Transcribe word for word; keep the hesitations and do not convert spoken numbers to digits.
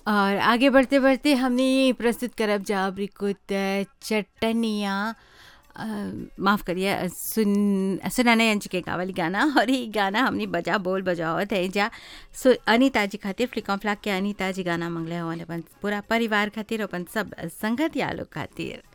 और आगे बढ़ते बढ़ते हमने प्रस्तुत करब जा कुछ चटनिया माफ़ करिए अ, सुन सुनाना यांची के गावल गाना और ये गाना हमने बजा बोल बजावत है जा सो अनीता जी खातिर फ्लिकॉन फ्लाक के अनीता जी गाना मंगले हो अपन पूरा परिवार खातिर अपन सब संगत या लोग खातिर